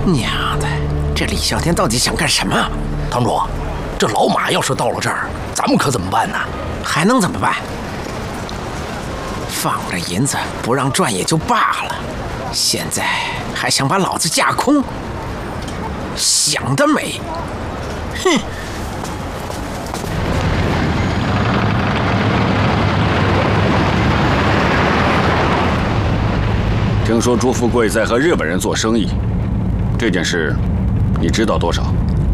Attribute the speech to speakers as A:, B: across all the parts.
A: 娘的，这李啸天到底想干什么？
B: 堂主，这老马要是到了这儿，咱们可怎么办呢？
A: 还能怎么办？放着银子不让赚也就罢了，现在还想把老子架空，想得美！哼！
C: 听说朱富贵在和日本人做生意，这件事你知道多少？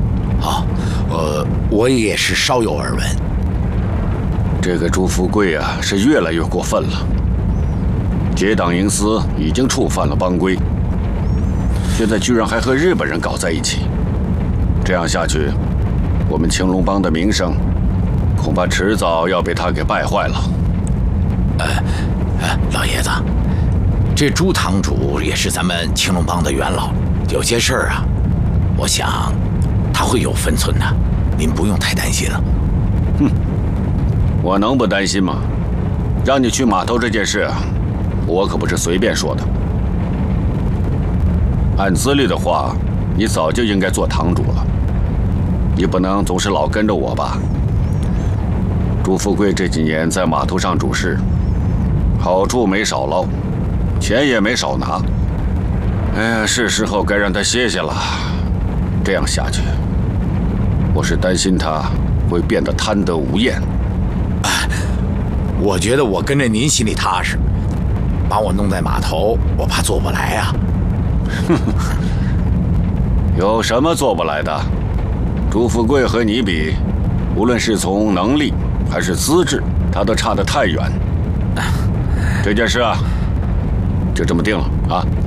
B: 我也是稍有耳闻。
C: 这个朱富贵啊，是越来越过分了。结党营私，已经触犯了帮规，现在居然还和日本人搞在一起。这样下去，我们青龙帮的名声恐怕迟早要被他给败坏了。
B: 老爷子，这朱堂主也是咱们青龙帮的元老，有些事儿啊，我想他会有分寸的，您不用太担心了。
C: 哼，我能不担心吗？让你去码头这件事啊，我可不是随便说的。按资历的话，你早就应该做堂主了。你不能总是老跟着我吧？朱富贵这几年在码头上主事，好处没少捞，钱也没少拿。哎呀，是时候该让他歇歇了。这样下去，我是担心他会变得贪得无厌。
B: 我觉得我跟着您心里踏实，把我弄在码头，我怕做不来啊。
C: 有什么做不来的？朱富贵和你比，无论是从能力还是资质，他都差得太远。这件事啊，就这么定了啊。